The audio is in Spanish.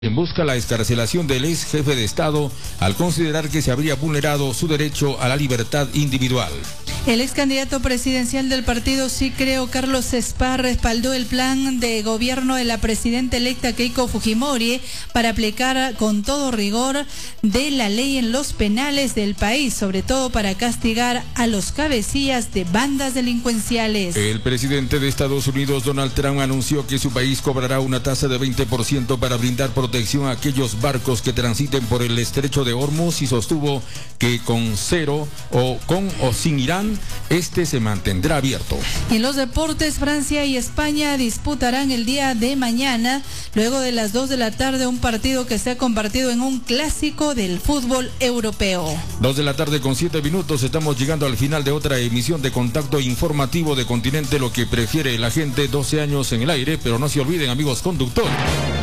busca la excarcelación del ex jefe de Estado al considerar que se habría vulnerado su derecho a la libertad individual. El ex candidato presidencial del partido Sí Creo, Carlos Espá, respaldó el plan de gobierno de la presidenta electa Keiko Fujimori para aplicar con todo rigor de la ley en los penales del país, sobre todo para castigar a los cabecillas de bandas delincuenciales. El presidente de Estados Unidos, Donald Trump, anunció que su país cobrará una tasa de 20% para brindar protección a aquellos barcos que transiten por el estrecho de Hormuz y sostuvo que con o sin Irán, este se mantendrá abierto. Y en los deportes, Francia y España disputarán el día de mañana, luego de las 2 de la tarde, un partido que se ha convertido en un clásico del fútbol europeo. 2 de la tarde con 7 minutos, estamos llegando al final de otra emisión de Contacto Informativo de Continente, lo que prefiere la gente. 12 años en el aire, pero no se olviden, amigos conductores.